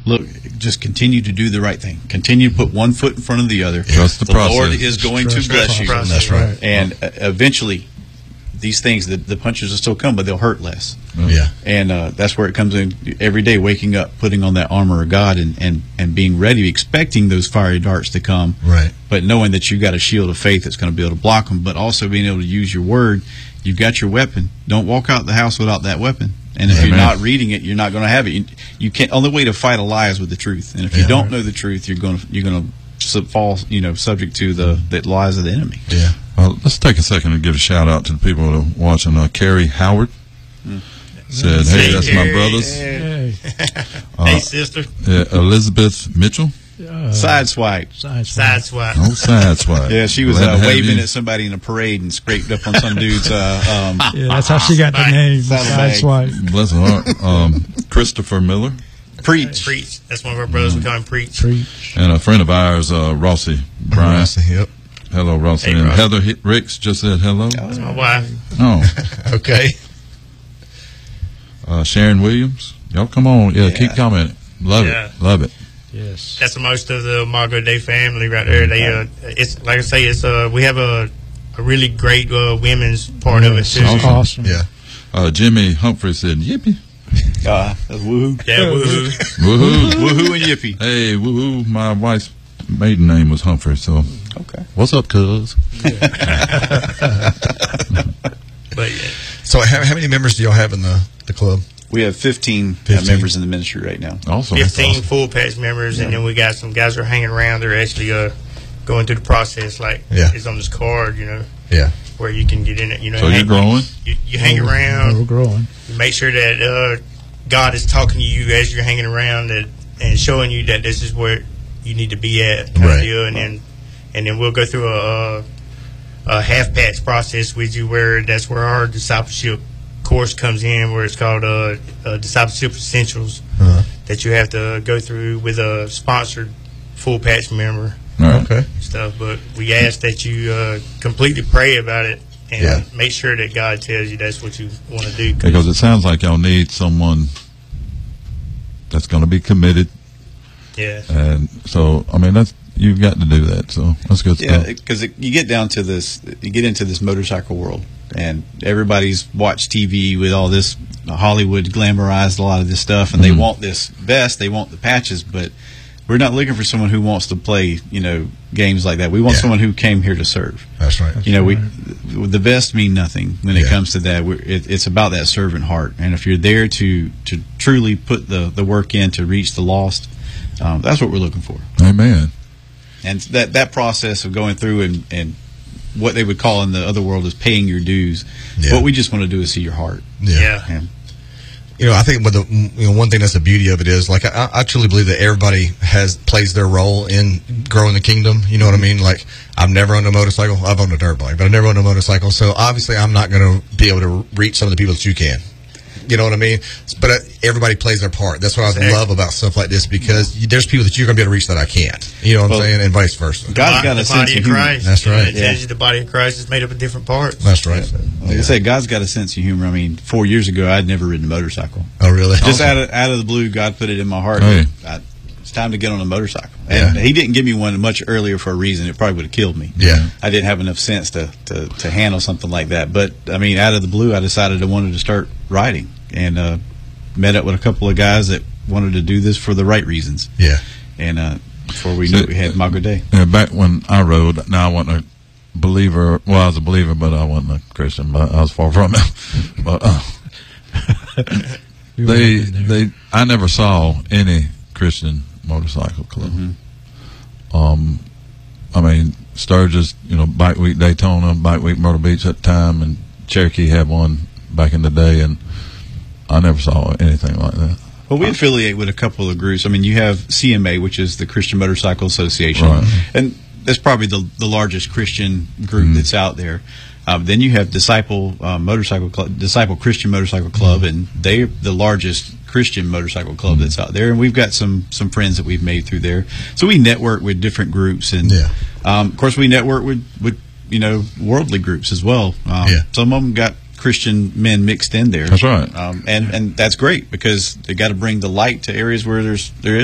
look, just continue to do the right thing. Continue to put one foot in front of the other. Trust the process. Lord is going to bless you. That's right. And eventually, these things, the punches will still come, but they'll hurt less. Yeah. And that's where it comes in every day, waking up, putting on that armor of God and being ready, expecting those fiery darts to come. Right. But knowing that you've got a shield of faith that's going to be able to block them, but also being able to use your word. You've got your weapon. Don't walk out the house without that weapon. And if you're not reading it, you're not going to have it. You can't. Only way to fight a lie is with the truth. And if you don't know the truth, you're going to fall, subject to the lies of the enemy. Yeah. Well, let's take a second and give a shout out to the people that are watching. Carrie Howard said, "Hey, that's my brothers." Hey, Hey, sister. Elizabeth Mitchell. Sideswipe. Sideswipe. Oh, sideswipe. Yeah, she was Glad to have waving you. at somebody in a parade and scraped up on some dude's. yeah, that's how she got the name. Saddlebag. Sideswipe. Bless her heart. Christopher Miller Preach. Preach. That's one of our brothers. We call him Preach. Preach. and a friend of ours, Rossi Bryant. Yep. Hello, Rossi. Hey, and Rossi. Heather Ricks just said hello. That's my wife. Oh, Okay. Sharon Williams. Y'all come on. Yeah, keep commenting. Love Yeah. it. Love it. Yes. That's most of the Margot Day family right there. They, it's like I say, it's we have a really great women's part of it too. Awesome. Yeah. Jimmy Humphrey said, yippee. That's woohoo. Yeah, woohoo. Woohoo. Woohoo and yippee. Hey, woohoo. My wife's maiden name was Humphrey, so Okay. what's up, cuz? But yeah, So how many members do y'all have in the club? We have 15, 15. members in the ministry right now. Awesome. 15 full patch members, and then we got some guys that are hanging around. They're actually going through the process, like it's on this card, Yeah. where you can get in it. So you're growing? You hang around. We're growing. You make sure that God is talking to you as you're hanging around and showing you that this is where you need to be at, kind of deal. And then we'll go through a half patch process with you, where that's where our discipleship course comes in, where it's called Discipleship Essentials, that you have to go through with a sponsored full patch member. All right. Okay. Stuff, but we ask that you completely pray about it and make sure that God tells you that's what you want to do. Because it sounds like y'all need someone that's going to be committed. Yeah. And so, I mean, you've got to do that. So that's good Yeah, stuff. because you get into this motorcycle world, and everybody's watched TV with all this Hollywood glamorized a lot of this stuff, and they want this vest, they want the patches, but we're not looking for someone who wants to play, games like that. We want someone who came here to serve. That's right. The vest mean nothing when it comes to that. It's about that servant heart, and if you're there to truly put the work in to reach the lost, that's what we're looking for. Amen. And that process of going through and what they would call in the other world is paying your dues. Yeah. What we just want to do is see your heart. Yeah. And I think one thing that's the beauty of it is, like, I truly believe that everybody plays their role in growing the kingdom. You know what I mean? Like, I've never owned a motorcycle. I've owned a dirt bike, but I've never owned a motorcycle. So obviously, I'm not going to be able to reach some of the people that you can. You know what I mean? But everybody plays their part. That's what I love about stuff like this, because there's people that you're going to be able to reach that I can't. You know what I'm saying? And vice versa. God's got a sense body of of humor. Christ. That's right. It tells you the body of Christ is made up of different parts. That's right. Like I said, God's got a sense of humor. I mean, 4 years ago, I'd never ridden a motorcycle. Oh, really? Just out of the blue, God put it in my heart. Hey. It's time to get on a motorcycle. And He didn't give me one much earlier for a reason. It probably would have killed me. Yeah. I didn't have enough sense to handle something like that. But, I mean, out of the blue, I decided I wanted to start riding. And met up with a couple of guys that wanted to do this for the right reasons. Yeah. And before we knew it, we had Margot Day. Back when I rode, now I wasn't a believer. Well, I was a believer, but I wasn't a Christian. But I was far from it. But I never saw any Christian motorcycle club. I mean, Sturgis, Bike Week Daytona, Bike Week Myrtle Beach at the time, and Cherokee had one back in the day, and I never saw anything like that. Well, we affiliate with a couple of groups. I mean, you have CMA, which is the Christian Motorcycle Association, Right. and that's probably the largest Christian group that's out there. Then you have Disciple Christian Motorcycle Club, and they're the largest Christian motorcycle club that's out there. And we've got some friends that we've made through there. So we network with different groups, and of course we network with worldly groups as well. Some of them got Christian men mixed in there. That's right. And that's great, because they got to bring the light to areas where there is